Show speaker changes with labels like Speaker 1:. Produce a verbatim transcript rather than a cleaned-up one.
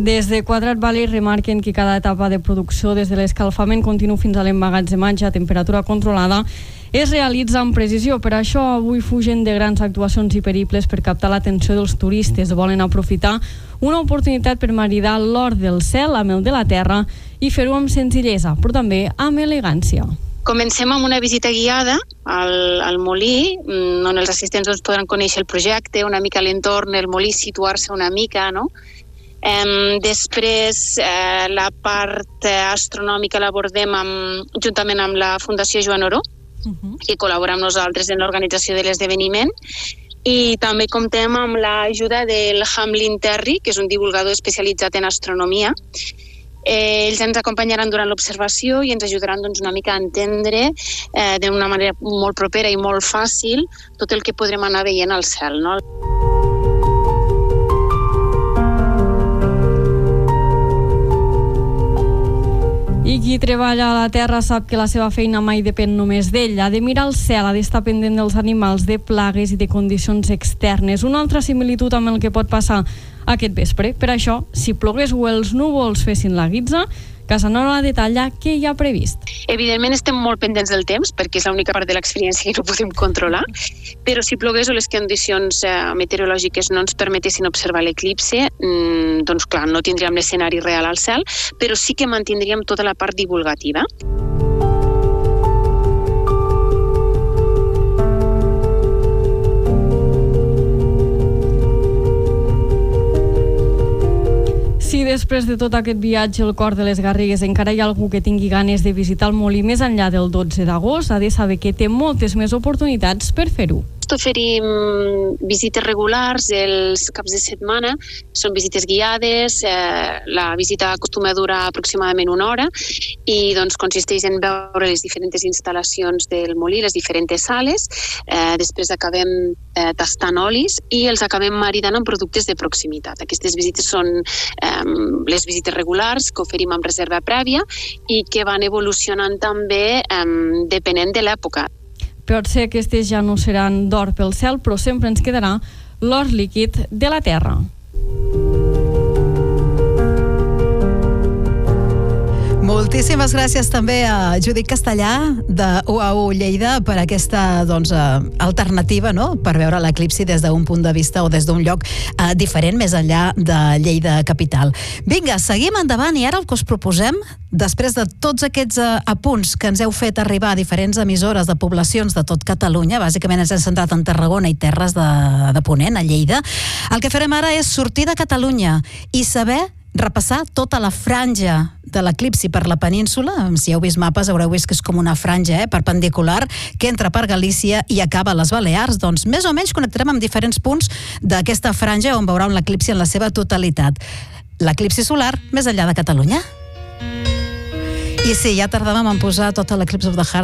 Speaker 1: Des de Quadrat Valley remarquen que cada etapa de producció, des de l'escalfament continu fins a l'emmagatzematge a temperatura controlada, es realitza amb precisió. Per això avui fugen de grans actuacions i periples per captar l'atenció dels turistes. Volen aprofitar una oportunitat per maridar l'or del cel amb el de la terra i fer-ho amb senzillesa, però també amb elegància.
Speaker 2: Comencem amb una visita guiada al, al molí, on els assistents doncs, podran conèixer el projecte, una mica l'entorn, el molí, situar-se una mica, no? Eh, després, eh, la part astronòmica l'abordem amb, juntament amb la Fundació Joan Oró, uh-huh. que col·labora amb nosaltres en l'organització de l'esdeveniment, i també comptem amb l'ajuda del Hamlin Terry, que és un divulgador especialitzat en astronomia. Eh, ells ens acompanyaran durant l'observació i ens ajudaran doncs, una mica a entendre eh, d'una manera molt propera i molt fàcil tot el que podrem anar veient al cel, no?
Speaker 1: I qui treballa a la terra sap que la seva feina mai depèn només d'ell. Ha de mirar el cel, ha d'estar pendent dels animals, de plagues i de condicions externes. Una altra similitud amb el que pot passar aquest vespre. Per això, si plogués o els núvols fessin la guitza, Casanova detalla què hi ha previst.
Speaker 2: Evidentment estem molt pendents del temps, perquè és l'única part de l'experiència que no podem controlar, però si plogués o les condicions eh, meteorològiques no ens permetessin observar l'eclipse, mmm, doncs clar, no tindríem l'escenari real al cel, però sí que mantindríem tota la part divulgativa.
Speaker 1: Si després de tot aquest viatge al cor de les Garrigues encara hi ha algú que tingui ganes de visitar el molí més enllà del dotze d'agost, ha de saber que té moltes més oportunitats per fer-ho.
Speaker 2: Oferim visites regulars els caps de setmana, són visites guiades, eh, la visita acostuma a durar aproximadament una hora i doncs, consisteix en veure les diferents instal·lacions del molí, les diferents sales, eh, després acabem eh, tastant olis i els acabem maridant amb productes de proximitat. Aquestes visites són eh, les visites regulars que oferim amb reserva prèvia i que van evolucionant també eh, depenent de l'època.
Speaker 1: Potser aquestes ja no seran d'or pel cel, però sempre ens quedarà l'or líquid de la terra.
Speaker 3: Moltíssimes gràcies també a Judit Castellà de U A U Lleida per aquesta doncs, alternativa, no?, per veure l'eclipsi des d'un punt de vista o des d'un lloc eh, diferent més enllà de Lleida capital. Vinga, seguim endavant i ara el que us proposem, després de tots aquests eh, apunts que ens heu fet arribar a diferents emissores de poblacions de tot Catalunya, bàsicament ens hem centrat en Tarragona i Terres de, de Ponent, a Lleida, el que farem ara és sortir de Catalunya i saber repassar tota la franja de l'eclipsi per la península. Si heu vist mapes haureu vist que és com una franja eh, perpendicular que entra per Galícia i acaba a les Balears. Doncs més o menys connectarem amb diferents punts d'aquesta franja on veurà l'eclipsi en la seva totalitat. L'eclipsi solar més enllà de Catalunya. I sí, ja tardàvem en posar tota l'Eclipse of the Heart